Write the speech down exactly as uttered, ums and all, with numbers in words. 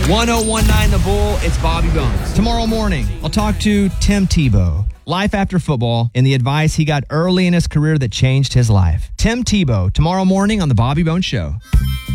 ten nineteen The Bull, it's Bobby Bones. Tomorrow morning, I'll talk to Tim Tebow. Life after football and the advice he got early in his career that changed his life. Tim Tebow, tomorrow morning on The Bobby Bones Show.